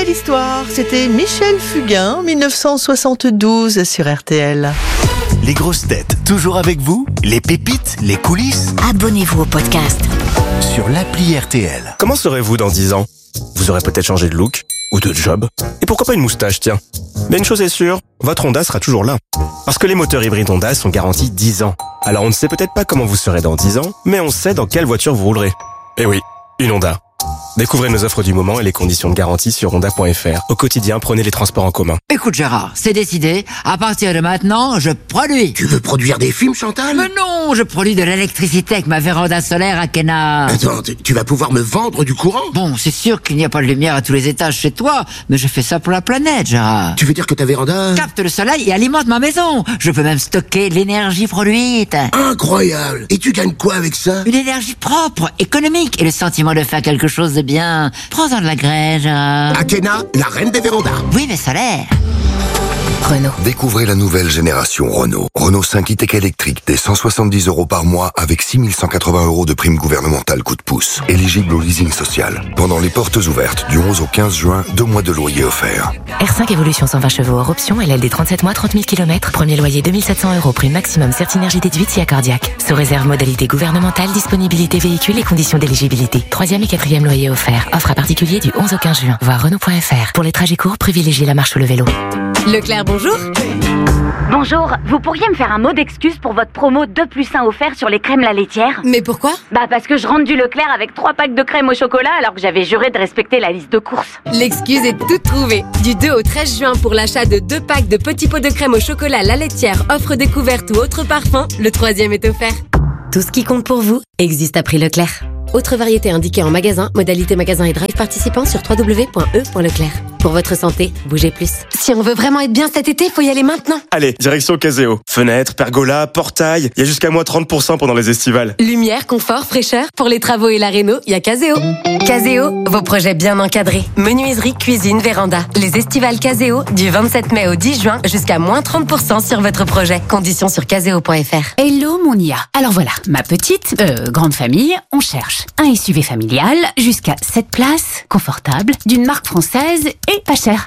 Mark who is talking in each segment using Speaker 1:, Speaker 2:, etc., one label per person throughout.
Speaker 1: belle histoire. C'était Michel Fugain, 1972 sur RTL.
Speaker 2: Les grosses têtes, toujours avec vous. Les pépites, les coulisses.
Speaker 3: Abonnez-vous au podcast
Speaker 2: Sur l'appli RTL.
Speaker 4: Comment serez-vous dans 10 ans ? Vous aurez peut-être changé de look ou de job. Et pourquoi pas une moustache, tiens. Mais une chose est sûre, votre Honda sera toujours là. Parce que les moteurs hybrides Honda sont garantis 10 ans. Alors on ne sait peut-être pas comment vous serez dans 10 ans, mais on sait dans quelle voiture vous roulerez. Eh oui, une Honda. Découvrez nos offres du moment et les conditions de garantie sur honda.fr. Au quotidien, prenez les transports en commun.
Speaker 5: Écoute Gérard, c'est décidé. À partir de maintenant, je produis.
Speaker 6: Tu veux produire des films, Chantal?
Speaker 5: Mais non, je produis de l'électricité avec ma véranda solaire à Kena.
Speaker 6: Attends, tu vas pouvoir me vendre du courant?
Speaker 5: Bon, c'est sûr qu'il n'y a pas de lumière à tous les étages chez toi, mais je fais ça pour la planète, Gérard.
Speaker 6: Tu veux dire que ta véranda...
Speaker 5: Capte le soleil et alimente ma maison. Je peux même stocker l'énergie produite.
Speaker 6: Incroyable! Et tu gagnes quoi avec ça?
Speaker 5: Une énergie propre, économique et le sentiment de faire quelque chose de bien. Prends-en de la graine, Gérard.
Speaker 6: Akena, la reine des vérandas.
Speaker 5: Oui, mais solaire.
Speaker 3: Renault.
Speaker 7: Découvrez la nouvelle génération Renault. Renault 5 e-tech électrique dès 170 € par mois avec 6 180 € de prime gouvernementale coup de pouce. Éligible au leasing social. Pendant les portes ouvertes du 11 au 15 juin, 2 mois de loyer offerts.
Speaker 3: R5 Evolution 120 chevaux hors option, LLD 37 mois, 30 000 km. Premier loyer 2700 €, prime maximum Certinergie déduite si accordiaque. Sous réserve modalité gouvernementale, disponibilité véhicule et conditions d'éligibilité. 3e et 4e loyer offert. Offre à particulier du 11 au 15 juin. Voir Renault.fr. Pour les trajets courts, privilégiez la marche ou le vélo.
Speaker 8: Leclerc, bonjour.
Speaker 9: Bonjour, vous pourriez me faire un mot d'excuse pour votre promo 2+1 offert sur les crèmes la laitière?
Speaker 8: Mais pourquoi?
Speaker 9: Parce que je rentre du Leclerc avec 3 packs de crème au chocolat alors que j'avais juré de respecter la liste de courses.
Speaker 8: L'excuse est toute trouvée. Du 2 au 13 juin pour l'achat de 2 packs de petits pots de crème au chocolat la laitière, offre découverte ou autre parfum, le 3e est offert.
Speaker 3: Tout ce qui compte pour vous existe à prix Leclerc.
Speaker 8: Autre variété indiquée en magasin, modalité magasin et drive participant sur www.e.leclerc. Pour votre santé, bougez plus. Si on veut vraiment être bien cet été, faut y aller maintenant.
Speaker 4: Allez, direction Caseo. Fenêtres, pergola, portail, il y a jusqu'à moins 30% pendant les estivales.
Speaker 8: Lumière, confort, fraîcheur, pour les travaux et la réno, il y a Caseo. Caseo, vos projets bien encadrés. Menuiserie, cuisine, véranda. Les estivales Caseo, du 27 mai au 10 juin, jusqu'à moins 30% sur votre projet. Conditions sur caseo.fr.
Speaker 10: Hello mon IA. Alors voilà, ma petite, grande famille, on cherche un SUV familial, jusqu'à 7 places, confortable, d'une marque française et pas cher.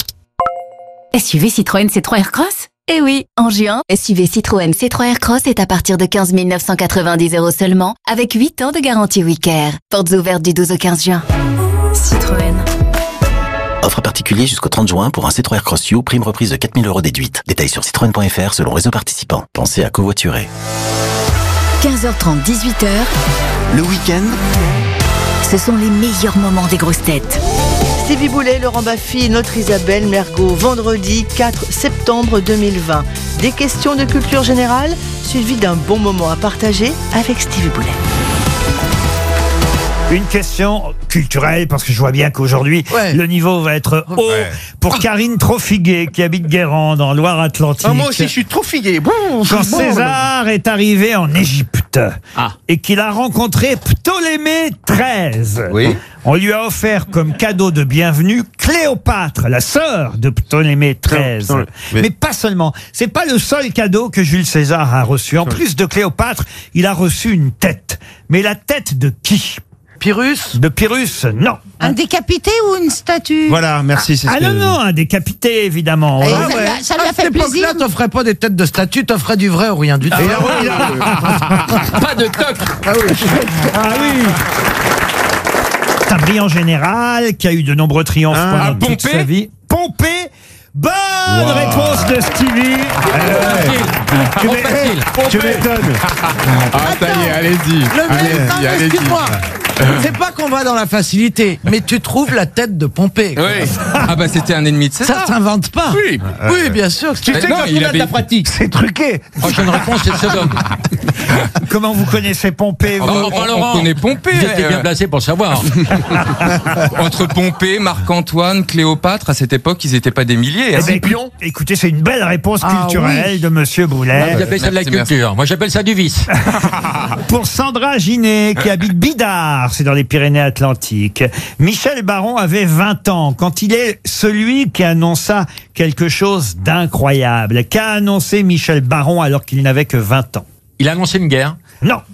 Speaker 10: SUV Citroën C3 Aircross ? Eh oui, en juin, SUV Citroën C3 Aircross est à partir de 15 990 € seulement, avec 8 ans de garantie WeCare. Portes ouvertes du 12 au 15 juin.
Speaker 3: Citroën.
Speaker 2: Offre particulier jusqu'au 30 juin pour un C3 Aircross U, prime reprise de 4 000 € déduite. Détails sur citroën.fr selon réseau participant. Pensez à covoiturer.
Speaker 10: 15h30, 18h,
Speaker 2: Le week-end,
Speaker 10: ce sont les meilleurs moments des grosses têtes.
Speaker 1: Stevie Boulet, Laurent Baffy et notre Isabelle Mergo, vendredi 4 septembre 2020. Des questions de culture générale, suivies d'un bon moment à partager avec Stevie Boulet.
Speaker 11: Une question culturelle, parce que je vois bien qu'aujourd'hui, le niveau va être haut pour Karine Trofiguet, qui habite Guérande, en Loire-Atlantique.
Speaker 6: Moi aussi, je suis trop figué.
Speaker 11: Quand César est arrivé en Égypte et qu'il a rencontré Ptolémée XIII, on lui a offert comme cadeau de bienvenue Cléopâtre, la sœur de Ptolémée XIII. Mais pas seulement. C'est pas le seul cadeau que Jules César a reçu. En plus de Cléopâtre, il a reçu une tête. Mais la tête de qui ?
Speaker 6: Pyrrhus?
Speaker 11: De Pyrrhus, non.
Speaker 12: Un décapité ou une statue?
Speaker 6: Voilà, merci. C'est
Speaker 11: non, un décapité, évidemment.
Speaker 12: Ça lui a fait plaisir.
Speaker 6: Là, t'offrais pas des têtes de statue, t'offrais du vrai ou rien du tout.
Speaker 5: Pas de toc.
Speaker 11: Ah oui. C'est un brillant général qui a eu de nombreux triomphes pendant toute sa vie. Pompée. Bonne réponse de Stevie.
Speaker 6: Tu m'étonnes.
Speaker 13: Ça y est, allez-y.
Speaker 6: Excuse-moi. C'est pas qu'on va dans la facilité, mais tu trouves la tête de Pompée.
Speaker 13: Oui. C'était un ennemi de César.
Speaker 6: Ça s'invente pas. Oui, bien sûr. Tu sais quand il a de la pratique. C'est truqué.
Speaker 5: Prochaine réponse, c'est le second.
Speaker 11: Comment vous connaissez Pompée, vous?
Speaker 13: On connaît Pompée.
Speaker 5: Vous étiez bien placé pour le savoir.
Speaker 13: Entre Pompée, Marc-Antoine, Cléopâtre, à cette époque, ils n'étaient pas des milliers.
Speaker 11: Écoutez, c'est une belle réponse culturelle de Monsieur Boulet.
Speaker 5: Vous appelez ça de la culture. Moi, j'appelle ça du vice.
Speaker 11: Pour Sandra Ginet, qui habite Bidart, c'est dans les Pyrénées-Atlantiques. Michel Baron avait 20 ans quand il est celui qui annonça quelque chose d'incroyable. Qu'a annoncé Michel Baron alors qu'il n'avait que 20 ans?
Speaker 5: Il a annoncé une guerre?
Speaker 11: Non.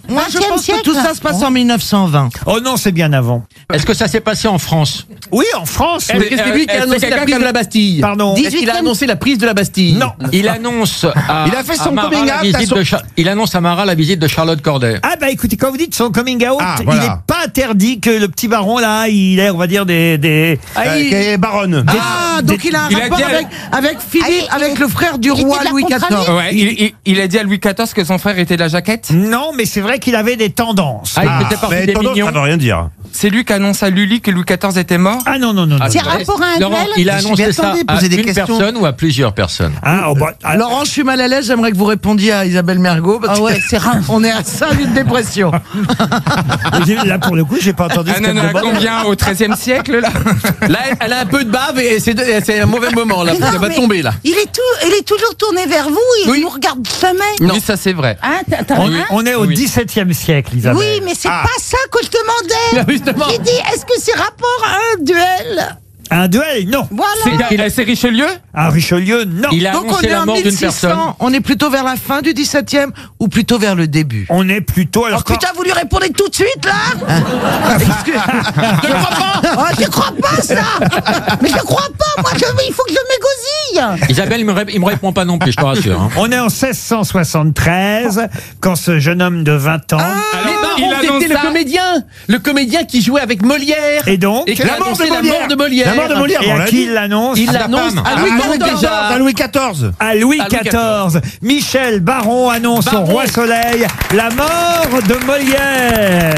Speaker 6: Moi, je
Speaker 12: 20e
Speaker 6: pense
Speaker 12: siècle.
Speaker 6: que tout ça se passe en 1920.
Speaker 11: Oh non, c'est bien avant.
Speaker 14: Est-ce que ça s'est passé en France?
Speaker 11: Oui, en France.
Speaker 15: Est-ce que c'est lui qui a annoncé la prise de la Bastille?
Speaker 11: Pardon.
Speaker 15: Est-ce qu'il a annoncé la prise de la Bastille?
Speaker 11: Non.
Speaker 14: Il annonce à,
Speaker 15: Il a fait son
Speaker 14: à Marat
Speaker 15: coming
Speaker 14: la
Speaker 15: out
Speaker 14: visite
Speaker 15: à son-
Speaker 14: il annonce à Marat la visite de Charlotte Corday.
Speaker 11: Ah bah écoutez, quand vous dites son coming out,
Speaker 15: Ah,
Speaker 11: il
Speaker 15: voilà.
Speaker 11: n'est pas interdit que le petit baron là, il ait, on va dire, des...
Speaker 15: Qui est baronne.
Speaker 6: Ah, donc il a un
Speaker 13: il a
Speaker 6: rapport
Speaker 13: dit à-
Speaker 6: avec Philippe, avec le frère du roi
Speaker 12: était de la
Speaker 6: Louis XIV.
Speaker 12: contre-année.
Speaker 13: Ouais, il a dit à Louis XIV que son frère était de la jaquette.
Speaker 11: Non, mais c'est vrai qu'il avait des tendances.
Speaker 14: Ah, il faisait partie
Speaker 15: Mais
Speaker 14: des
Speaker 15: tendance,
Speaker 14: mignons.
Speaker 15: ça veut rien dire.
Speaker 13: C'est lui qui annonce à Lully que Louis XIV était mort.
Speaker 11: Ah non, non, non. non.
Speaker 12: C'est rapport à un
Speaker 14: Laurent,
Speaker 12: duel.
Speaker 14: il a
Speaker 6: Je
Speaker 14: annoncé
Speaker 6: m'y
Speaker 14: ça
Speaker 6: attendais,
Speaker 14: à
Speaker 6: poser des
Speaker 14: une
Speaker 6: questions.
Speaker 14: personne ou à plusieurs personnes?
Speaker 11: Ah, oh, bah, alors,
Speaker 6: Laurent, je suis mal à l'aise, j'aimerais que vous répondiez à Isabelle Mergo. Parce
Speaker 12: Ah ouais,
Speaker 6: que
Speaker 12: c'est rare.
Speaker 6: on est à ça d'une dépression.
Speaker 11: là pour le coup, j'ai pas entendu
Speaker 13: Ah
Speaker 11: ce
Speaker 13: non,
Speaker 11: qu'elle
Speaker 13: non,
Speaker 11: demande.
Speaker 13: combien au XIIIe siècle là?
Speaker 15: Là, elle a un peu de bave et c'est un mauvais moment là.
Speaker 12: Mais
Speaker 15: parce
Speaker 12: non,
Speaker 15: qu'elle va
Speaker 12: mais
Speaker 15: tomber là.
Speaker 12: Il est toujours tourné vers vous, il
Speaker 15: Oui.
Speaker 12: nous regarde jamais.
Speaker 13: Oui, ça c'est vrai.
Speaker 12: Hein, t'as
Speaker 11: On,
Speaker 12: rien
Speaker 11: on est au
Speaker 13: Oui.
Speaker 11: XVIIe siècle, Isabelle.
Speaker 12: Oui, mais c'est pas ça que je demandais.
Speaker 15: Justement.
Speaker 12: J'ai dit, est-ce que c'est rapport à un duel?
Speaker 11: Un duel, non.
Speaker 12: Voilà.
Speaker 13: C'est Richelieu?
Speaker 11: Un Richelieu, non.
Speaker 14: Il a
Speaker 6: Donc on
Speaker 14: annoncé
Speaker 6: est
Speaker 14: la
Speaker 6: en
Speaker 14: mort d'une
Speaker 6: 1600.
Speaker 14: personne.
Speaker 6: On est plutôt vers la fin du 17e ou plutôt vers le début?
Speaker 11: On est plutôt... Alors,
Speaker 12: Oh putain, vous lui répondez tout de suite là?
Speaker 6: Je crois pas.
Speaker 12: Oh, je crois pas ça. Mais je crois pas, moi il faut que je m'égosille.
Speaker 14: Isabelle, il me répond pas non plus, je te rassure. Hein.
Speaker 11: on est en 1673, quand ce jeune homme de 20 ans...
Speaker 13: il annonce
Speaker 15: C'était
Speaker 13: ça.
Speaker 15: le comédien qui jouait avec Molière.
Speaker 11: Et donc
Speaker 15: Et qui a annoncé la mort de Molière. La mort de Molière,
Speaker 11: Et
Speaker 15: on
Speaker 11: à
Speaker 15: l'a
Speaker 11: qui
Speaker 15: dit.
Speaker 11: il l'annonce?
Speaker 15: Il l'annonce à Louis XIV. À Louis XIV.
Speaker 11: À Louis XIV. Michel Baron annonce au Roi Soleil la mort de Molière.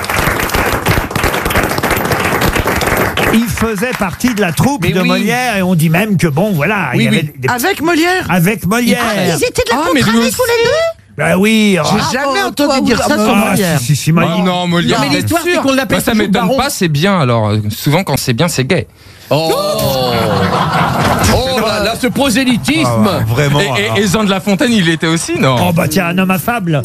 Speaker 11: Il faisait partie de la troupe
Speaker 15: Mais
Speaker 11: de
Speaker 15: oui.
Speaker 11: Molière et on dit même que bon, voilà, il y avait des-
Speaker 6: Avec Molière?
Speaker 11: avec Molière.
Speaker 12: Ils étaient de la
Speaker 13: mais
Speaker 12: contre-année
Speaker 13: lui
Speaker 12: tous les deux?
Speaker 11: Bah oui.
Speaker 6: J'ai jamais entendu dire ça sur
Speaker 11: Ah,
Speaker 6: Molière.
Speaker 11: si, Molière.
Speaker 13: Oh non, Molière.
Speaker 15: Mais l'histoire, c'est qu'on l'appelle
Speaker 13: Moi, ça
Speaker 15: toujours
Speaker 13: m'étonne
Speaker 15: baron.
Speaker 13: pas, c'est bien. Alors, souvent, quand c'est bien, c'est gay.
Speaker 15: Oh là, ce prosélytisme.
Speaker 16: Vraiment.
Speaker 13: Et Jean de La Fontaine, il était aussi, non?
Speaker 11: Oh bah tiens, un homme affable.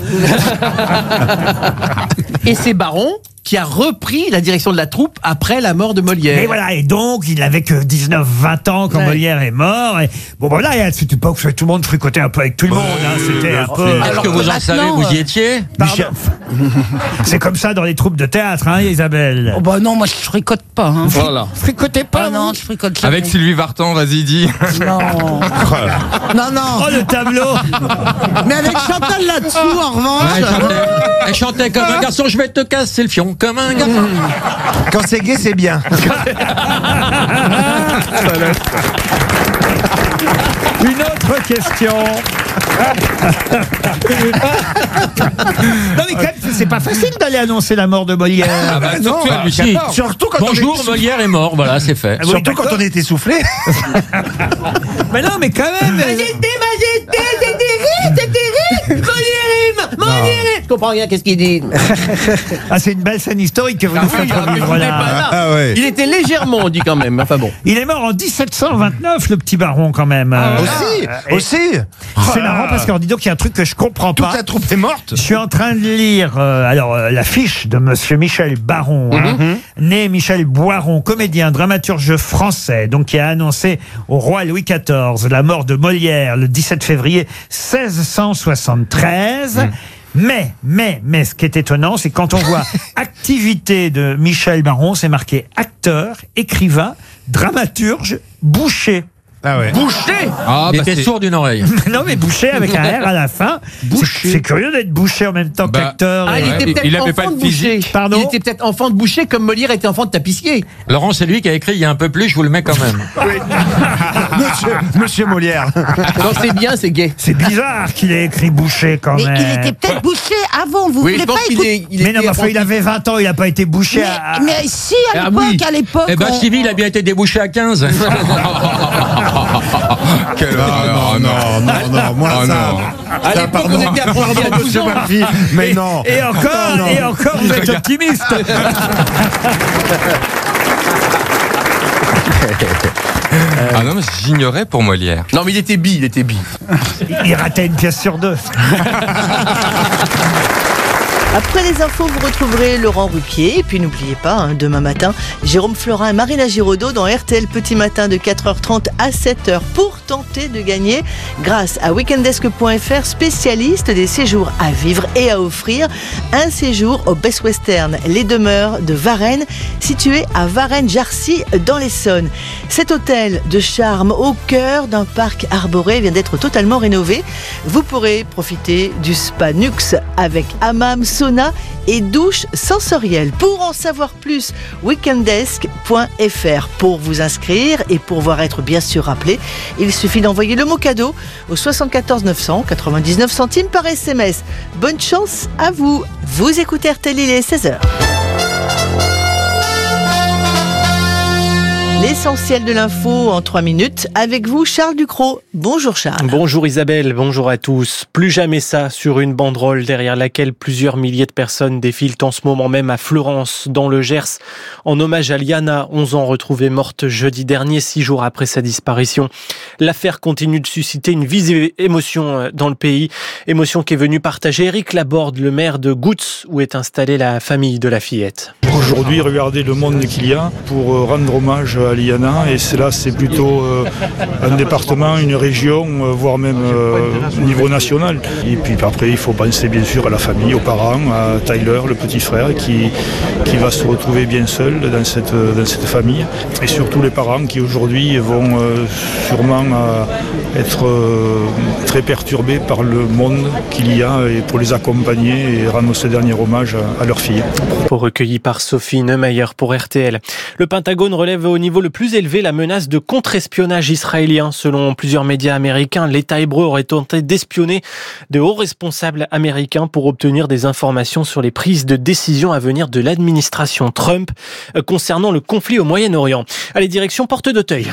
Speaker 15: Et c'est Baron qui a repris la direction de la troupe après la mort de Molière.
Speaker 11: Et voilà, et donc, il n'avait que 19-20 ans quand
Speaker 15: Ouais.
Speaker 11: Molière est mort. Et bon, voilà, et à cette époque, tout le monde fricotait un peu avec tout le monde. Hein, c'était un peu...
Speaker 14: Est-ce que vous en savez, vous y étiez?
Speaker 11: Pardon. C'est comme ça dans les troupes de théâtre, hein, Isabelle.
Speaker 12: Oh bah non, moi je fricote pas. Hein.
Speaker 15: Voilà.
Speaker 11: Fricotez pas,
Speaker 12: Ah non,
Speaker 11: vous
Speaker 12: je fricote jamais.
Speaker 13: Avec Sylvie Vartan, vas-y, dis.
Speaker 12: Non.
Speaker 6: Non, non.
Speaker 11: Oh, le tableau.
Speaker 6: Mais avec Chantal là-dessous, en revanche.
Speaker 14: Elle chantait comme un garçon, je vais te casser le fion, comme un garçon.
Speaker 16: Quand c'est gay, c'est bien.
Speaker 11: Une autre question. Non mais quand même, c'est pas facile d'aller annoncer la mort de Molière.
Speaker 13: Ah bah, surtout à Louis
Speaker 14: si.
Speaker 13: XIV.
Speaker 16: Surtout quand
Speaker 14: Bonjour,
Speaker 16: on est
Speaker 14: Molière est mort, voilà, c'est fait.
Speaker 11: Ah oui,
Speaker 16: Surtout quand
Speaker 11: d'accord.
Speaker 16: on est essoufflé.
Speaker 11: Mais non, mais quand même.
Speaker 15: Je comprends rien, qu'est-ce qu'il dit?
Speaker 11: Ah, c'est une belle scène historique que vous nous faites revivre là.
Speaker 16: Ah ouais.
Speaker 15: Il était légèrement, on dit quand même. Enfin bon.
Speaker 11: Il est mort en 1729, le petit baron, quand même.
Speaker 16: Aussi.
Speaker 11: C'est marrant parce que, dis donc, il y a un truc que je comprends
Speaker 16: Toute
Speaker 11: pas.
Speaker 16: la troupe est morte.
Speaker 11: Je suis en train de lire la fiche de monsieur Michel Baron, hein, né Michel Boiron, comédien, dramaturge français, donc qui a annoncé au roi Louis XIV la mort de Molière le 17 février 1673. Mais, ce qui est étonnant, c'est quand on voit activité de Michel Baron, c'est marqué acteur, écrivain, dramaturge, boucher.
Speaker 16: Ah ouais.
Speaker 15: Boucher.
Speaker 13: Ah,
Speaker 14: Il
Speaker 13: bah,
Speaker 14: était
Speaker 13: c'est-
Speaker 14: sourd d'une oreille.
Speaker 11: Non, mais boucher avec un R à la fin. C'est curieux d'être boucher en même temps
Speaker 13: Bah,
Speaker 11: qu'acteur.
Speaker 15: Ah, il
Speaker 11: et-
Speaker 15: était
Speaker 13: il
Speaker 15: peut-être
Speaker 13: avait pas
Speaker 15: enfant
Speaker 13: le
Speaker 15: de boucher.
Speaker 13: physique.
Speaker 11: Pardon.
Speaker 15: Il était peut-être enfant de boucher comme Molière était enfant de tapissier.
Speaker 14: Laurent, c'est lui qui a écrit il y a un peu plus, je vous le mets quand même.
Speaker 16: Monsieur Molière.
Speaker 15: Non, c'est bien, c'est gay.
Speaker 11: C'est bizarre qu'il ait écrit boucher quand
Speaker 12: Mais
Speaker 11: même.
Speaker 12: il était peut-être bouché avant, vous
Speaker 15: Oui, je
Speaker 12: voulez
Speaker 15: pense
Speaker 12: pas
Speaker 15: qu'il
Speaker 12: écouter?
Speaker 15: est. Il
Speaker 11: Mais non,
Speaker 15: était
Speaker 11: mais enfin, il avait 20 ans, il n'a pas été bouché à...
Speaker 12: Mais si,
Speaker 15: Ah
Speaker 12: à l'époque,
Speaker 15: oui.
Speaker 12: à l'époque.
Speaker 14: Eh ben,
Speaker 12: on-
Speaker 14: Stevie, il a bien été débouché à 15.
Speaker 13: Quelle horreur,
Speaker 16: non, moi
Speaker 13: Oh
Speaker 16: ça.
Speaker 13: non.
Speaker 15: À l'époque, on était apprenti à 12 ans.
Speaker 16: Mais non.
Speaker 11: Et encore, vous êtes optimiste.
Speaker 13: Ah non, mais j'ignorais pour Molière.
Speaker 15: Non, mais il était bi, il était bi.
Speaker 11: Il ratait une pièce sur deux.
Speaker 1: Après les infos, vous retrouverez Laurent Ruquier. Et puis n'oubliez pas, demain matin, Jérôme Florin et Marina Giraudot dans RTL Petit Matin de 4h30 à 7h pour tenter de gagner grâce à weekendesk.fr, spécialiste des séjours à vivre et à offrir, un séjour au Best Western, les demeures de Varennes, situé à Varennes-Jarcy dans l'Essonne. Cet hôtel de charme au cœur d'un parc arboré vient d'être totalement rénové. Vous pourrez profiter du spa Nux avec hammam, sauna et douche sensorielle. Pour en savoir plus, weekendesk.fr. Pour vous inscrire et pour être bien sûr rappelé, il suffit d'envoyer le mot cadeau au 74 900, 99 centimes par SMS. Bonne chance à vous. Vous écoutez RTL, il est 16h. L'essentiel de l'info en 3 minutes. Avec vous, Charles Ducrot. Bonjour Charles.
Speaker 17: Bonjour Isabelle, bonjour à tous. Plus jamais ça sur une banderole derrière laquelle plusieurs milliers de personnes défilent en ce moment même à Fleurance, dans le Gers, en hommage à Liana, 11 ans, retrouvée morte jeudi dernier, 6 jours après sa disparition. L'affaire continue de susciter une vive émotion dans le pays. Émotion qui est venue partager Éric Laborde, le maire de Goutz, où est installée la famille de la fillette.
Speaker 18: Aujourd'hui, regardez le monde qu'il y a pour rendre hommage à Liana, et c'est plutôt un département, une région, voire même au niveau national. Et puis après, il faut penser bien sûr à la famille, aux parents, à Tyler, le petit frère, qui va se retrouver bien seul dans cette famille. Et surtout les parents qui aujourd'hui vont sûrement être très perturbés par le monde qu'il y a, et pour les accompagner et rendre ce dernier hommage à leur fille.
Speaker 17: Propos recueillis par Sophie Neumayer pour RTL. Le Pentagone relève au niveau le plus élevé la menace de contre-espionnage israélien. Selon plusieurs médias américains, l'État hébreu aurait tenté d'espionner de hauts responsables américains pour obtenir des informations sur les prises de décision à venir de l'administration Trump concernant le conflit au Moyen-Orient. Allez, direction Porte d'Auteuil.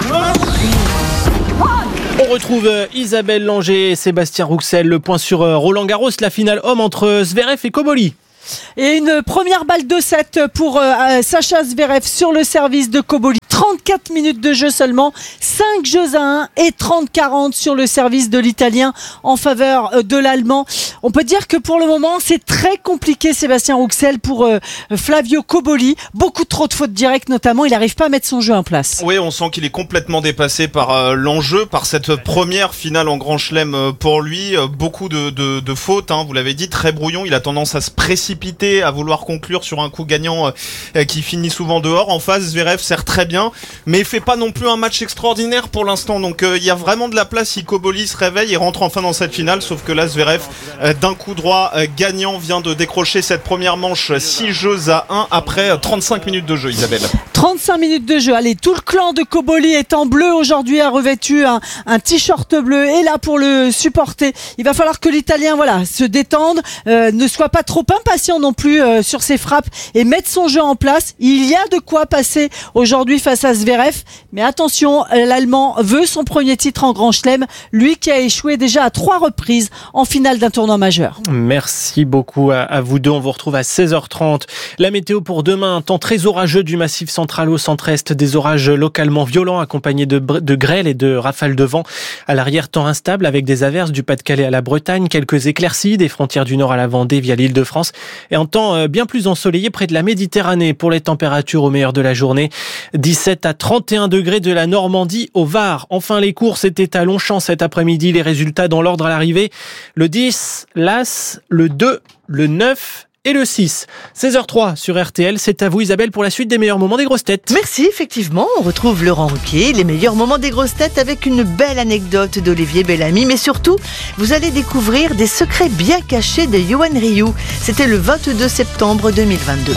Speaker 17: On retrouve Isabelle Langer et Sébastien Rouxel. Le point sur Roland Garros, la finale homme entre Zverev et Koboli.
Speaker 19: Et une première balle de 7 pour Sacha Zverev sur le service de Koboli. 34 minutes de jeu seulement, 5 jeux à 1 et 30-40 sur le service de l'Italien en faveur de l'Allemand. On peut dire que pour le moment, c'est très compliqué, Sébastien Rouxel, pour Flavio Koboli. Beaucoup trop de fautes directes notamment, il n'arrive pas à mettre son jeu en place.
Speaker 20: Oui, on sent qu'il est complètement dépassé par l'enjeu, par cette première finale en Grand Chelem pour lui. Beaucoup de fautes, vous l'avez dit, très brouillon. Il a tendance à se précipiter, à vouloir conclure sur un coup gagnant qui finit souvent dehors. En face, Zverev sert très bien, mais il fait pas non plus un match extraordinaire pour l'instant. Donc il y a vraiment de la place si Koboli se réveille et rentre enfin dans cette finale. Sauf que là, Zverev, d'un coup droit gagnant, vient de décrocher cette première manche 6 jeux à 1 après 35 minutes de jeu, Isabelle.
Speaker 19: 35 minutes de jeu. Allez, tout le clan de Koboli est en bleu aujourd'hui, a revêtu un t-shirt bleu et là pour le supporter. Il va falloir que l'Italien se détende, ne soit pas trop impatient non plus sur ses frappes et mettre son jeu en place. Il y a de quoi passer aujourd'hui face à Zverev, mais attention, l'Allemand veut son premier titre en Grand Chelem, lui qui a échoué déjà à 3 reprises en finale d'un tournoi majeur.
Speaker 17: Merci beaucoup à vous deux, on vous retrouve à 16h30. La météo pour demain, un temps très orageux du massif central au centre-est, des orages localement violents accompagnés de grêle et de rafales de vent. À l'arrière, temps instable avec des averses du Pas-de-Calais à la Bretagne, quelques éclaircies des frontières du Nord à la Vendée via l'Île-de-France et un temps bien plus ensoleillé près de la Méditerranée pour les températures au meilleur de la journée. 17 à 31 degrés de la Normandie au Var. Enfin, les courses étaient à Longchamp cet après-midi. Les résultats dans l'ordre à l'arrivée. Le 10, l'As, le 2, le 9 et le 6. 16h03 sur RTL. C'est à vous Isabelle pour la suite des meilleurs moments des grosses têtes.
Speaker 1: Merci, effectivement. On retrouve Laurent Ruquier, les meilleurs moments des grosses têtes avec une belle anecdote d'Olivier Bellamy. Mais surtout, vous allez découvrir des secrets bien cachés de Yoann Rioux. C'était le 22 septembre 2022.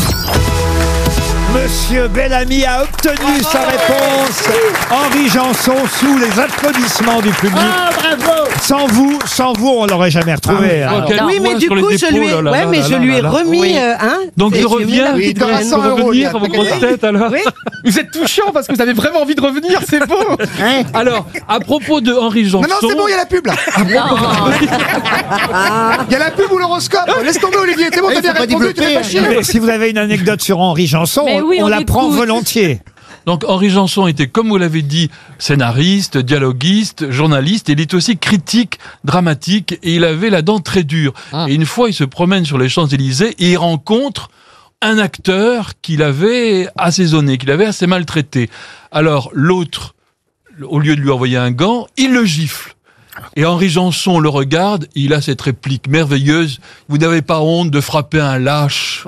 Speaker 11: Monsieur Bellamy a obtenu sa réponse. Henri Janson sous les applaudissements du public.
Speaker 12: Ah, bravo!
Speaker 11: Sans vous, on l'aurait jamais retrouvé.
Speaker 12: Oui, mais du coup, je lui ai remis un.
Speaker 14: Donc je reviens,
Speaker 12: il
Speaker 14: te reste 100 € revenir à vos grosses têtes alors.
Speaker 12: Oui.
Speaker 15: Vous êtes touchant parce que vous avez vraiment envie de revenir, c'est beau.
Speaker 14: Alors, à propos de Henri Janson.
Speaker 16: Non, c'est bon, il y a la pub là. Il y a la pub ou l'horoscope. Laisse tomber Olivier, c'est bon, t'as bien répondu, tu fais pas chier.
Speaker 11: Mais si vous avez une anecdote sur Henri Janson, on la prend volontiers.
Speaker 14: Donc Henri Janson était, comme vous l'avez dit, scénariste, dialoguiste, journaliste, et il est aussi critique dramatique, et il avait la dent très dure. Et une fois, il se promène sur les Champs-Élysées et il rencontre un acteur qu'il avait assaisonné, qu'il avait assez maltraité. Alors l'autre, au lieu de lui envoyer un gant, il le gifle. Et Henri Janson le regarde, et il a cette réplique merveilleuse: vous n'avez pas honte de frapper un lâche.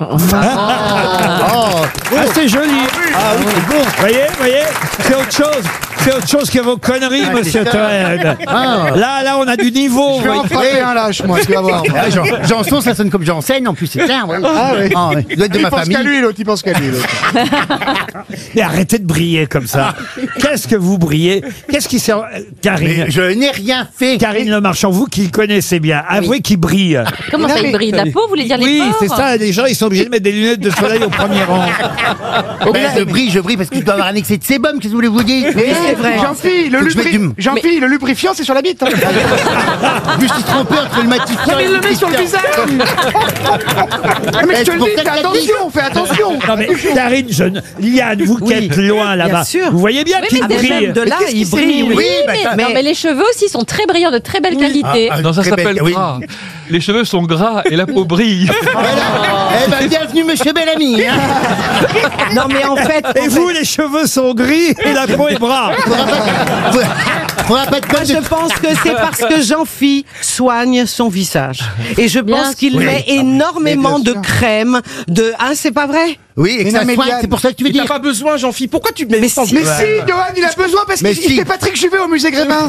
Speaker 11: C'est joli.
Speaker 12: Ah oui, c'est bon.
Speaker 11: Voyez, c'est autre chose. C'est autre chose que vos conneries, monsieur Toen. Là, on a du niveau.
Speaker 16: Je vais en frapper un lâche, moi, tu vas voir.
Speaker 12: Janson, ça sonne comme j'enseigne, en plus, c'est clair. Ouais.
Speaker 16: Ah oui.
Speaker 12: Il doit être de ma famille.
Speaker 16: Il pense qu'à lui, l'autre.
Speaker 11: Mais arrêtez de briller comme ça. Qu'est-ce que vous brillez? Qu'est-ce qui sert, Karine?
Speaker 12: Mais je n'ai rien fait.
Speaker 11: Karine Le Marchand, vous qui le connaissez bien, avouez qu'il brille.
Speaker 21: Comment ça, il brille de la peau, vous voulez dire les
Speaker 11: Oui,
Speaker 21: pores?
Speaker 11: c'est ça, les gens, ils sont obligés de mettre des lunettes de soleil au premier rang.
Speaker 12: Je brille parce qu'il doit avoir un excès de sébum, qu'est-ce que vous voulez vous dire?
Speaker 16: Oui, c'est vrai. Jean-Philippe, le lubrifiant, c'est sur la bite.
Speaker 12: Je me suis trompé entre le matifiant
Speaker 16: il le met sur le visage. Mais je te le dis, fais attention.
Speaker 11: Non mais Karine, Liane, vous qui êtes loin là-bas, vous voyez bien qu'il brille.
Speaker 19: De là, il brille.
Speaker 21: Oui, mais les cheveux aussi sont très brillants, de très belle qualité.
Speaker 14: Non, ça s'appelle gras. Les cheveux sont gras et la peau brille.
Speaker 12: Eh ben, bienvenue, monsieur Bellamy.
Speaker 19: Non, mais en fait.
Speaker 11: Et vous, les cheveux sont gris et la peau est brave.
Speaker 12: Moi,
Speaker 19: je pense que c'est parce que Jean-Phi soigne son visage. Et je pense qu'il met énormément de crème, c'est pas vrai?
Speaker 12: Oui, et que ça soigne, c'est pour ça que tu veux dire.
Speaker 15: T'as pas besoin, Jean-Phi. Pourquoi tu te mets sans?
Speaker 16: Mais si, Johan, il a besoin parce qu'il fait Patrick Juvet au musée Grévin.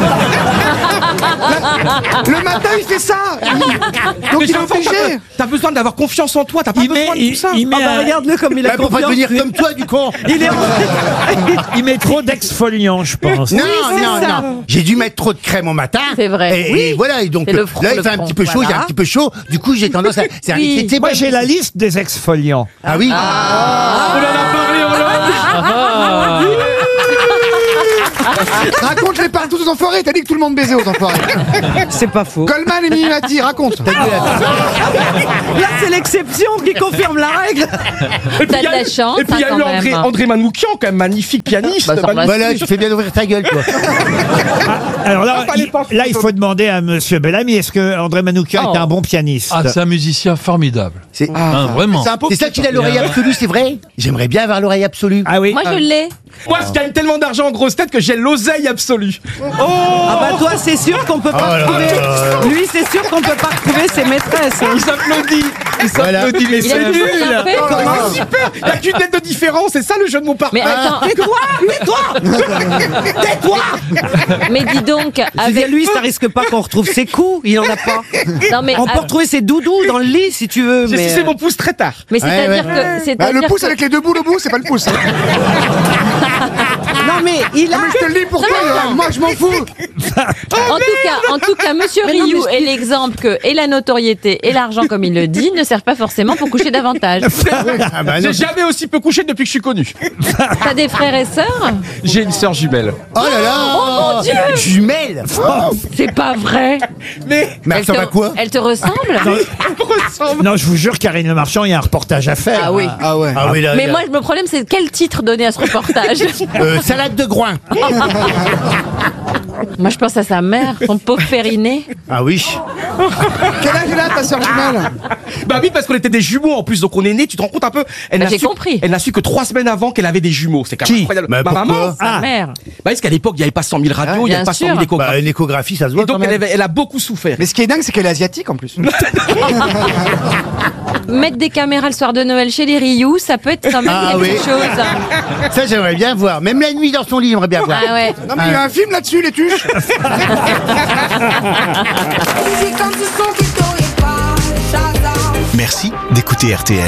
Speaker 16: Le matin, il fait ça. Donc il est obligé.
Speaker 15: T'as besoin d'avoir confiance en toi. T'as pas besoin de tout ça.
Speaker 19: Regarde-le comme il a
Speaker 12: confiance. Pour pas devenir comme toi, du con.
Speaker 11: Il met trop d'exfoliant, je pense.
Speaker 12: Non. J'ai dû mettre trop de crème au matin.
Speaker 21: C'est vrai.
Speaker 12: Et voilà, et donc là, il fait un petit peu chaud, j'ai un petit peu chaud. Du coup, j'ai tendance à.
Speaker 11: Moi, j'ai la liste des exfoliants.
Speaker 12: Ah oui.
Speaker 15: On en a parlé, Hollande.
Speaker 16: Raconte les partout aux enfoirés. T'as dit que tout le monde baisait aux enfoirés.
Speaker 19: C'est pas faux.
Speaker 16: Goldman et Mimimati, raconte.
Speaker 19: Là, c'est l'exception qui confirme la règle.
Speaker 21: T'as de la chance.
Speaker 15: Et puis il y a eu André Manoukian, quand même magnifique pianiste.
Speaker 12: Voilà, tu fais bien ouvrir ta gueule, toi.
Speaker 11: Alors là, il faut demander à monsieur Bellamy, est-ce que André Manoukian est un bon pianiste?
Speaker 14: Ah, c'est un musicien formidable. Vraiment.
Speaker 12: C'est ça qu'il a l'oreille absolue, c'est vrai? J'aimerais bien avoir l'oreille absolue.
Speaker 11: Ah oui.
Speaker 21: Moi, je l'ai.
Speaker 15: Moi, je gagne tellement d'argent en grosse tête que j'ai l'oseille absolue.
Speaker 19: Ah bah toi, c'est sûr qu'on peut pas retrouver. Lui, c'est sûr qu'on peut pas retrouver ses maîtresses.
Speaker 15: Il s'applaudit. Mais c'est nul. C'est super. Il n'y a qu'une tête de différence. C'est ça le jeu de mots parfait.
Speaker 21: Mais attends.
Speaker 19: Tais-toi.
Speaker 21: Mais dis donc,
Speaker 19: avec lui, ça risque pas qu'on retrouve ses coups. Il en a pas.
Speaker 21: Non, mais
Speaker 19: on peut retrouver ses doudous dans le lit si tu veux.
Speaker 15: J'ai sucé mon pouce très tard.
Speaker 21: Mais c'est-à-dire que.
Speaker 16: Le pouce avec les deux bouts, le bout, c'est pas le pouce.
Speaker 19: Non mais il a.
Speaker 16: Mais je te le dis pour toi, moi je m'en fous.
Speaker 21: En tout cas, Monsieur Rioux est l'exemple que et la notoriété et l'argent, comme il le dit, ne servent pas forcément pour coucher davantage.
Speaker 15: J'ai jamais aussi peu couché depuis que je suis connu.
Speaker 21: T'as des frères et sœurs?
Speaker 15: J'ai une sœur jumelle.
Speaker 12: Oh là là.
Speaker 21: Oh mon Dieu.
Speaker 12: Jumelle.
Speaker 21: C'est pas vrai.
Speaker 12: Mais elle ressemble à quoi?
Speaker 21: Elle te ressemble?
Speaker 11: Non, je vous jure, Karine Le Marchand, il y a un reportage à faire.
Speaker 21: Ah oui.
Speaker 12: Ah ouais.
Speaker 21: Mais moi, le problème, c'est quel titre donner à ce reportage?
Speaker 12: Salade de groin.
Speaker 21: Moi, je pense à sa mère, son pauvre Fériné.
Speaker 12: Ah oui.
Speaker 16: Quel âge elle a, ta sœur jumelle?
Speaker 15: Bah oui, parce qu'on était des jumeaux en plus, donc on est nés, tu te rends compte un peu?
Speaker 21: J'ai compris.
Speaker 15: Elle n'a su que 3 semaines avant qu'elle avait des jumeaux. C'est quand même incroyable.
Speaker 12: Ma
Speaker 15: maman.
Speaker 21: Sa mère.
Speaker 15: Bah parce qu'à l'époque, il n'y avait pas 100 000 radios, il n'y avait pas 100 000 échographes.
Speaker 12: Une échographie, ça se voit.
Speaker 15: Et donc elle a beaucoup souffert.
Speaker 16: Mais ce qui est dingue, c'est qu'elle est asiatique en plus.
Speaker 21: Mettre des caméras le soir de Noël chez les Rioux, ça peut être quand même quelque chose.
Speaker 12: Ça, j'aimerais bien voir. Même la nuit dans son lit, j'aimerais bien voir.
Speaker 21: Ah ouais.
Speaker 16: Non, mais il y a un film là-dessus, les tuches.
Speaker 2: Merci d'écouter RTL.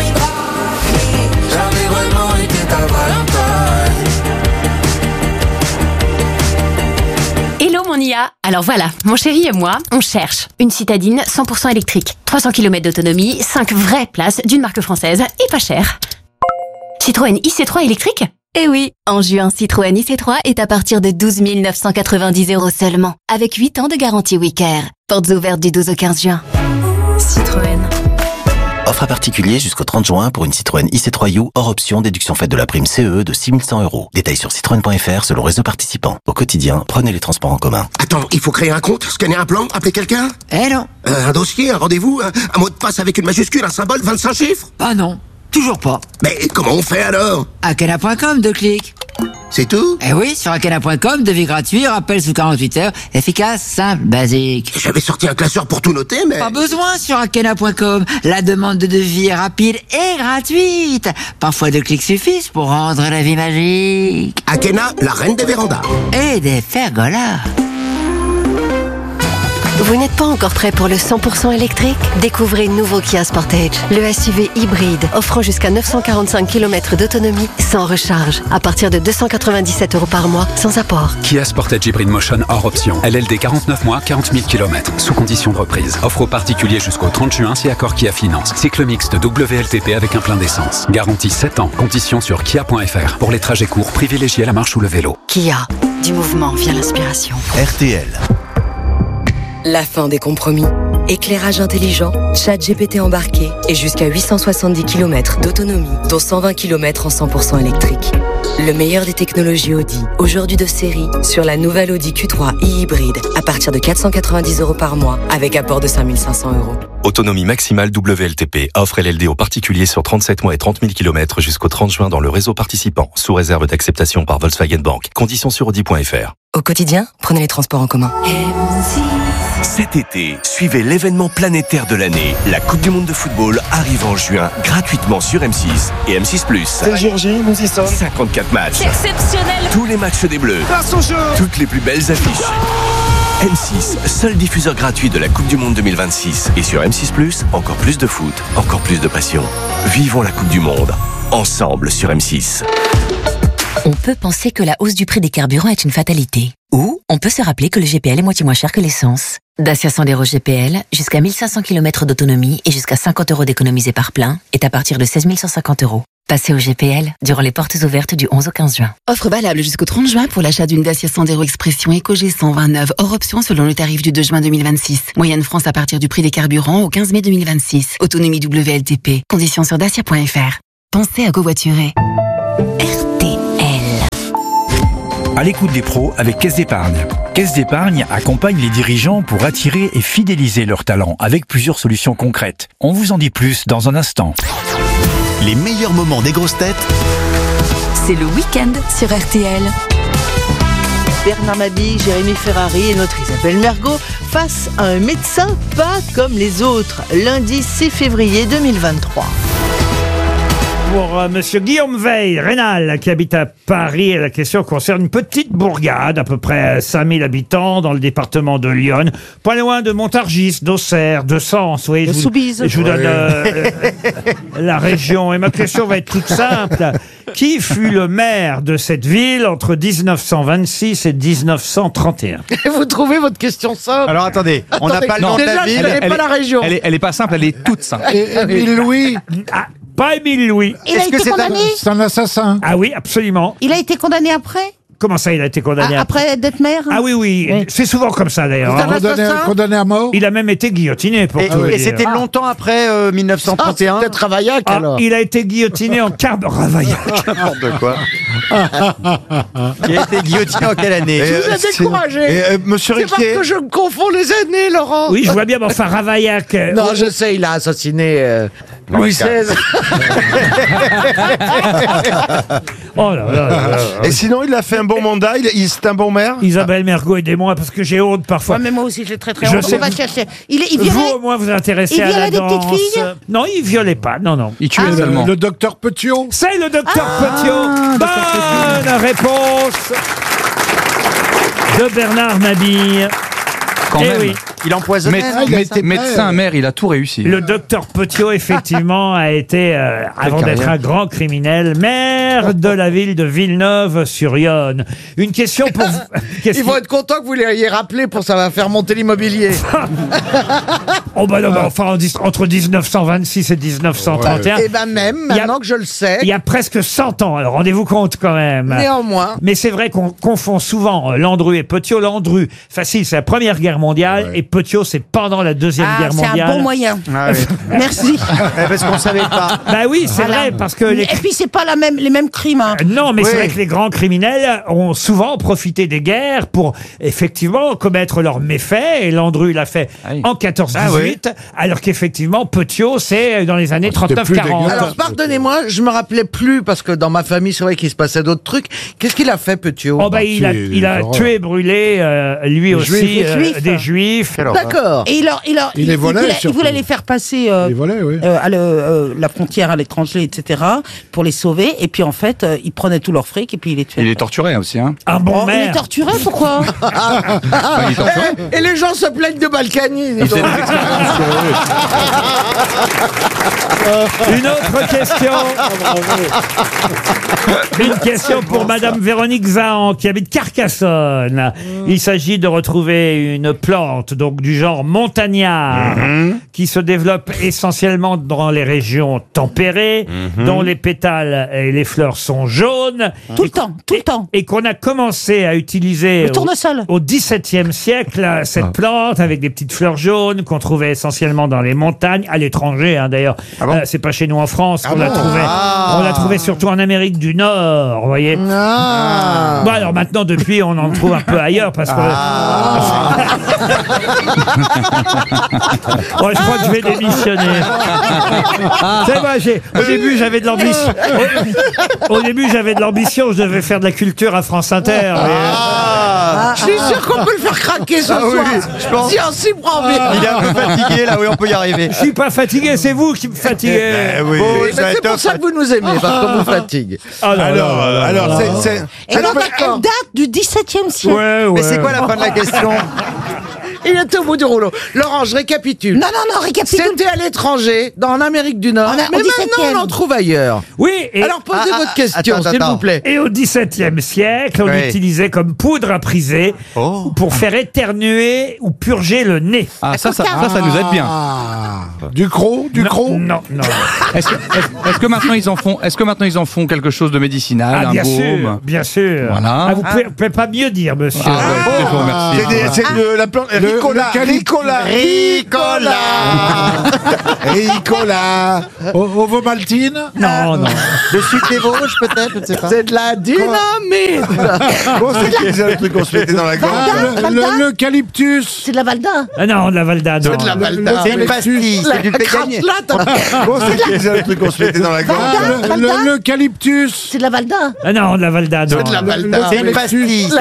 Speaker 10: Hello mon IA. Alors voilà, mon chéri et moi, on cherche une citadine 100% électrique. 300 km d'autonomie, 5 vraies places d'une marque française et pas cher. Citroën IC3 électrique?
Speaker 3: Eh oui, en juin, Citroën IC3 est à partir de 12 990 € seulement, avec 8 ans de garantie Wicare. Portes ouvertes du 12 au 15 juin.
Speaker 10: Citroën.
Speaker 2: Offre à particulier jusqu'au 30 juin pour une Citroën IC3U hors option déduction faite de la prime CE de 6 100 €. Détails sur citroën.fr selon réseau participant. Au quotidien, prenez les transports en commun.
Speaker 7: Attends, il faut créer un compte, scanner un plan, appeler quelqu'un?
Speaker 5: Non.
Speaker 7: Un dossier, un rendez-vous, un mot de passe avec une majuscule, un symbole, 25 chiffres?
Speaker 5: Ah non, toujours pas.
Speaker 7: Mais comment on fait alors?
Speaker 5: Akena.com, 2 clics.
Speaker 7: C'est tout?
Speaker 5: Eh oui, sur Akena.com, devis gratuit, rappel sous 48 heures, efficace, simple, basique.
Speaker 7: J'avais sorti un classeur pour tout noter, mais...
Speaker 5: Pas besoin sur Akena.com. La demande de devis est rapide et gratuite. Parfois 2 clics suffisent pour rendre la vie magique.
Speaker 7: Akena, la reine des vérandas.
Speaker 5: Et des pergolas.
Speaker 22: Vous n'êtes pas encore prêt pour le 100% électrique? Découvrez le nouveau Kia Sportage, le SUV hybride offrant jusqu'à 945 km d'autonomie sans recharge, à partir de 297 € par mois, sans apport.
Speaker 23: Kia Sportage Hybrid Motion hors option. LLD 49 mois, 40 000 km. Sous condition de reprise. Offre aux particuliers jusqu'au 30 juin si accord Kia Finance. Cycle mixte WLTP avec un plein d'essence. Garantie 7 ans. Conditions sur kia.fr. Pour les trajets courts, privilégiez la marche ou le vélo.
Speaker 22: Kia, du mouvement vient l'inspiration.
Speaker 2: RTL.
Speaker 22: La fin des compromis. Éclairage intelligent, ChatGPT embarqué et jusqu'à 870 km d'autonomie, dont 120 km en 100% électrique. Le meilleur des technologies Audi, aujourd'hui de série, sur la nouvelle Audi Q3 e-hybride, à partir de 490 € par mois, avec apport de 5 500 €.
Speaker 24: Autonomie maximale WLTP. Offre LLD aux particuliers sur 37 mois et 30 000 km jusqu'au 30 juin dans le réseau participant, sous réserve d'acceptation par Volkswagen Bank. Conditions sur Audi.fr.
Speaker 22: Au quotidien, prenez les transports en commun.
Speaker 25: Cet été, suivez l'événement planétaire de l'année. La Coupe du Monde de football arrive en juin gratuitement sur M6 et M6+.
Speaker 16: C'est le jour J, nous y sommes.
Speaker 25: 54 matchs.
Speaker 21: C'est exceptionnel.
Speaker 25: Tous les matchs des Bleus.
Speaker 16: Grâce au jeu.
Speaker 25: Toutes les plus belles affiches. M6, seul diffuseur gratuit de la Coupe du Monde 2026. Et sur M6+, encore plus de foot, encore plus de passion. Vivons la Coupe du Monde, ensemble sur M6.
Speaker 3: On peut penser que la hausse du prix des carburants est une fatalité. Ou on peut se rappeler que le GPL est moitié moins cher que l'essence. Dacia Sandero GPL, jusqu'à 1500 km d'autonomie et jusqu'à 50 € d'économisés par plein, est à partir de 16 150 €. Passez au GPL durant les portes ouvertes du 11 au 15 juin.
Speaker 26: Offre valable jusqu'au 30 juin pour l'achat d'une Dacia Sandero Expression EcoG 129 hors option selon le tarif du 2 juin 2026. Moyenne France à partir du prix des carburants au 15 mai 2026. Autonomie WLTP. Conditions sur dacia.fr. Pensez à covoiturer.
Speaker 27: À l'écoute des pros avec Caisse d'Épargne. Caisse d'Épargne accompagne les dirigeants pour attirer et fidéliser leurs talents avec plusieurs solutions concrètes. On vous en dit plus dans un instant.
Speaker 2: Les meilleurs moments des grosses têtes.
Speaker 22: C'est le week-end sur RTL.
Speaker 1: Bernard Mabille, Jérémy Ferrari et notre Isabelle Mergo face à un médecin pas comme les autres. Lundi 6 février 2023.
Speaker 11: Pour monsieur Guillaume Veil, Rénal, qui habite à Paris, la question concerne une petite bourgade, à peu près 5000 habitants, dans le département de l'Yonne, pas loin de Montargis, d'Auxerre, de Sens. Oui, je vous donne la région. Et ma question va être toute simple. Qui fut le maire de cette ville entre 1926 et 1931?
Speaker 6: Vous trouvez votre question simple?
Speaker 28: Alors attendez, on n'a pas le nom de la ville.
Speaker 6: Elle n'est pas la région.
Speaker 28: Elle est pas simple, elle est toute simple.
Speaker 6: Émile Louis.
Speaker 11: Pas Émile Louis.
Speaker 12: Il a été condamné?
Speaker 6: C'est un assassin.
Speaker 11: Ah oui, absolument.
Speaker 12: Il a été condamné après?
Speaker 11: Comment ça, il a été condamné
Speaker 12: après d'être maire?
Speaker 11: Ah oui, oui. C'est souvent comme ça, d'ailleurs.
Speaker 6: Condamné à mort?
Speaker 11: Il a même été guillotiné, pour tout vous
Speaker 28: Et
Speaker 11: dire.
Speaker 28: c'était longtemps après 1931.
Speaker 6: Peut-être Ravaillac, alors.
Speaker 11: Il a été guillotiné en Ravaillac.
Speaker 28: N'importe quoi. Il a été guillotiné en quelle année?
Speaker 6: Je vous ai découragé.
Speaker 28: Monsieur
Speaker 6: C'est parce
Speaker 28: Riquier.
Speaker 6: que je confonds les années, Laurent.
Speaker 11: Oui, je vois bien, mais enfin, Ravaillac...
Speaker 6: Non, je sais, il a assassiné Louis XVI.
Speaker 11: Oh là là là là.
Speaker 28: Et sinon, il a fait un bon mandat, c'est un bon maire.
Speaker 11: Isabelle Mergo, aidez-moi, parce que j'ai honte parfois.
Speaker 12: Ouais, mais moi aussi, j'ai très
Speaker 11: Je
Speaker 12: honte.
Speaker 11: sais
Speaker 12: On va
Speaker 11: que
Speaker 12: chercher. Il
Speaker 11: Vous,
Speaker 12: violait.
Speaker 11: au moins, vous intéressez
Speaker 12: Il
Speaker 11: à la
Speaker 12: violait des
Speaker 11: danse.
Speaker 12: petites filles?
Speaker 11: Non, il violait pas, non, non.
Speaker 28: Il tuait seulement.
Speaker 6: Le docteur Petiot.
Speaker 11: C'est le docteur Petiot. Bonne réponse de Bernard Mabille.
Speaker 28: Quand
Speaker 11: Eh
Speaker 28: même.
Speaker 11: oui.
Speaker 28: Il empoisonnait.
Speaker 13: Médecin, maire, il a tout réussi.
Speaker 11: Le docteur Petiot, effectivement, a été, avant d'être un grand criminel, maire maire de la ville de Villeneuve-sur-Yonne. Une question pour vous.
Speaker 6: Ils vont être contents que vous l'ayez rappelé pour ça va faire monter l'immobilier.
Speaker 11: Oh bah non, bah enfin entre 1926 et 1931.
Speaker 6: Et ben même, maintenant que je le sais.
Speaker 11: Il y a presque 100 ans, alors rendez-vous compte quand même.
Speaker 6: Néanmoins.
Speaker 11: Mais c'est vrai qu'on confond souvent Landru et Petiot. Landru, facile, c'est la Première Guerre mondiale, et Petiot, c'est pendant la Deuxième Guerre mondiale.
Speaker 12: C'est un bon moyen.
Speaker 28: Ah oui.
Speaker 12: Merci.
Speaker 28: Parce qu'on savait pas.
Speaker 11: Bah oui, c'est vrai, parce que...
Speaker 12: Et puis, c'est pas les mêmes crimes. Hein.
Speaker 11: Non, mais c'est vrai que les grands criminels ont souvent profité des guerres pour, effectivement, commettre leurs méfaits. Et Landru l'a fait en 14-18, alors qu'effectivement, Petiot, c'est dans les années 39-40.
Speaker 6: Alors, pardonnez-moi, je me rappelais plus, parce que dans ma famille, c'est vrai qu'il se passait d'autres trucs. Qu'est-ce qu'il a fait, Petiot?
Speaker 11: Oh bah, il a tué, brûlé, lui aussi, des Juifs.
Speaker 12: D'accord. Et il voulait les faire passer à la frontière à l'étranger, etc., pour les sauver. Et puis, en fait, il prenait tout leur fric et puis il les tuait.
Speaker 4: Il est torturé aussi, hein.
Speaker 11: Un bon
Speaker 12: Il est torturé, pourquoi?
Speaker 6: Et les gens se plaignent de Balkany.
Speaker 11: Une autre question. Une question pour Madame Véronique Zahan, qui habite Carcassonne. Il s'agit de retrouver une plante, donc du genre montagnard, qui se développe essentiellement dans les régions tempérées, dont les pétales et les fleurs sont jaunes.
Speaker 12: Tout le temps.
Speaker 11: Et qu'on a commencé à utiliser
Speaker 12: le tournesol.
Speaker 11: Au XVIIe siècle, cette plante avec des petites fleurs jaunes qu'on trouvait essentiellement dans les montagnes, à l'étranger, hein, d'ailleurs. C'est pas chez nous en France qu'on la trouvait. On la trouvait surtout en Amérique du Nord, vous voyez. Bon, alors maintenant, depuis, on en trouve un peu ailleurs parce que... Bon, je crois que je vais démissionner. C'est vrai, au début, j'avais de l'ambition. Au début, j'avais de l'ambition, je devais faire de la culture à France Inter.
Speaker 6: Je suis sûr qu'on peut le faire craquer ce soir.
Speaker 28: Je pense.
Speaker 6: Si on s'y prend bien.
Speaker 28: Il est un peu fatigué, là, oui, on peut y arriver.
Speaker 11: Je suis pas fatigué, c'est vous qui me fatiguez.
Speaker 6: C'est pour ça que vous nous aimez, parce qu'on vous fatigue.
Speaker 28: Alors, c'est...
Speaker 12: Et donc, elle date du XVIIe siècle.
Speaker 28: Mais c'est quoi la fin de la question?
Speaker 6: Il était au bout du rouleau. Laurent, je récapitule.
Speaker 12: Non, récapitule.
Speaker 6: C'était à l'étranger, en Amérique du Nord. Mais maintenant, on en trouve ailleurs.
Speaker 11: Oui.
Speaker 6: Alors, posez votre question, s'il vous plaît.
Speaker 11: Et au XVIIe siècle, on l'utilisait comme poudre à priser pour faire éternuer ou purger le nez.
Speaker 4: Ah, ça nous aide bien.
Speaker 28: Du croc?
Speaker 11: Non.
Speaker 4: Est-ce que maintenant ils en font quelque chose de médicinal, un baume?
Speaker 11: Bien sûr.
Speaker 4: Voilà.
Speaker 11: Vous pouvez pas mieux dire, monsieur.
Speaker 4: Je vous remercie.
Speaker 28: C'est de la plante... Ricola. Ovomaltine?
Speaker 11: Non.
Speaker 28: Le sucre des Vosges, peut-être, je ne sais pas.
Speaker 6: C'est de la dynamite.
Speaker 28: C'est le truc qu'on se mettait dans la gorge. L'eucalyptus.
Speaker 12: C'est de la Valda.
Speaker 11: Ah non, de la Valda, non.
Speaker 6: C'est de la Valda.
Speaker 28: C'est une pastille, c'est du pégagne. C'est le truc qu'on se mettait dans la gorge. L'eucalyptus.
Speaker 12: C'est de la Valda.
Speaker 11: Ah non, de la Valda, non.
Speaker 6: C'est de la Valda.
Speaker 28: C'est une pastille.